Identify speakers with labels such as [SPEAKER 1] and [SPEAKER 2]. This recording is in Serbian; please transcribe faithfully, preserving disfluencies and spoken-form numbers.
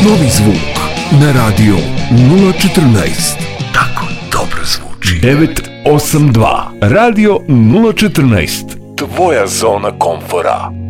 [SPEAKER 1] Novi zvuk na radio nula četrnaest. Tako dobro zvuči. devet osam dva. Radio nula četrnaest. Tvoja zona komfora.